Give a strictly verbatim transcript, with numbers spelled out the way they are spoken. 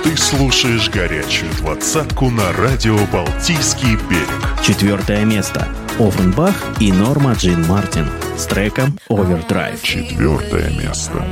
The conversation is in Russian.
Ты слушаешь горячую двадцатку на радио «Балтийский берег». Четвертое место. Оффенбах и Норма Джин Мартин с треком «Overdrive». Четвертое место.